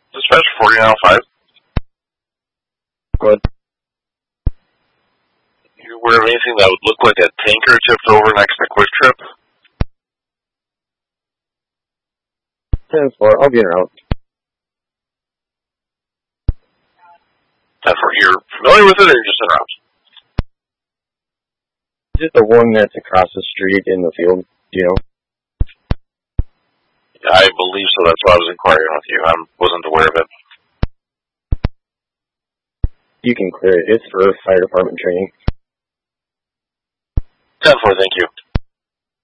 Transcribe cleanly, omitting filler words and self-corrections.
Dispatch 4905. Good. You aware of anything that would look like a tanker tipped over next to Quick Trip? 10-4, I'll be en route. 10-4, you're familiar with it or you're just en route? Just the one that's across the street in the field, you know? I believe so. That's why I was inquiring with you. I wasn't aware of it. You can clear it. It's for fire department training. 10-4, thank you.